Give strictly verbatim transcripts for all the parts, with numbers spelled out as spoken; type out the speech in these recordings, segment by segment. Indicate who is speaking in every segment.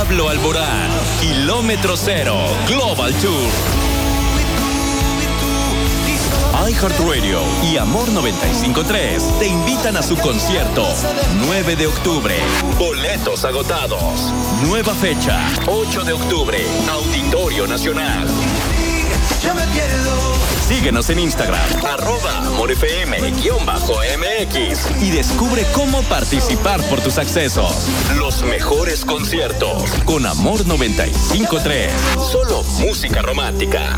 Speaker 1: Pablo Alborán, Kilómetro Cero, Global Tour. iHeartRadio y Amor noventa y cinco punto tres te invitan a su concierto nueve de octubre. Boletos agotados. Nueva fecha, ocho de octubre, Auditorio Nacional. Síguenos en Instagram, arroba AmorFM-MX y descubre cómo participar por tus accesos. Los mejores conciertos con Amor noventa y cinco punto tres. Solo música romántica.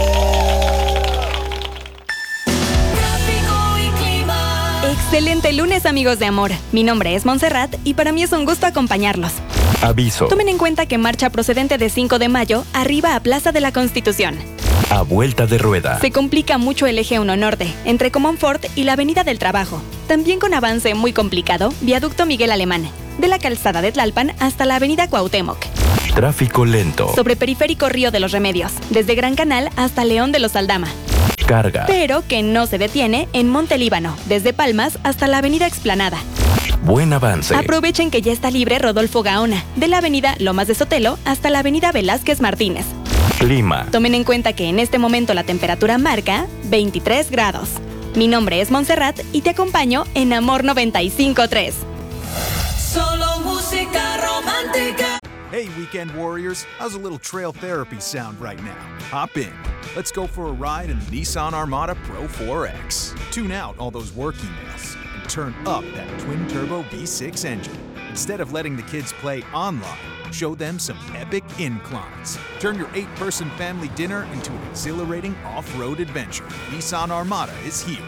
Speaker 2: Excelente lunes, amigos de Amor. Mi nombre es Montserrat y para mí es un gusto acompañarlos.
Speaker 3: Aviso.
Speaker 2: Tomen en cuenta que marcha procedente de cinco de mayo arriba a Plaza de la Constitución.
Speaker 3: A vuelta de rueda.
Speaker 2: Se complica mucho el eje uno Norte, entre Comonfort y la Avenida del Trabajo. También con avance muy complicado, Viaducto Miguel Alemán, de la calzada de Tlalpan hasta la Avenida Cuauhtémoc.
Speaker 3: Tráfico lento.
Speaker 2: Sobre Periférico Río de los Remedios, desde Gran Canal hasta León de los Aldama.
Speaker 3: Carga.
Speaker 2: Pero que no se detiene en Monte Líbano, desde Palmas hasta la Avenida Explanada.
Speaker 3: Buen avance.
Speaker 2: Aprovechen que ya está libre Rodolfo Gaona, de la Avenida Lomas de Sotelo hasta la Avenida Velázquez Martínez.
Speaker 3: Clima.
Speaker 2: Tomen en cuenta que en este momento la temperatura marca veintitrés grados. Mi nombre es Montserrat y te acompaño en Amor noventa y cinco punto tres.
Speaker 4: Solo música romántica.
Speaker 5: Hey, Weekend Warriors, how's a little trail therapy sound right now? Hop in. Let's go for a ride in the Nissan Armada Pro four X. Tune out all those work emails and turn up that twin-turbo V six engine. Instead of letting the kids play online, show them some epic inclines. Turn your eight-person family dinner into an exhilarating off-road adventure. Nissan Armada is here.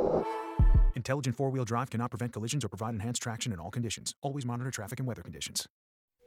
Speaker 5: Intelligent four-wheel drive cannot prevent collisions or provide enhanced traction in all conditions. Always monitor traffic and weather conditions.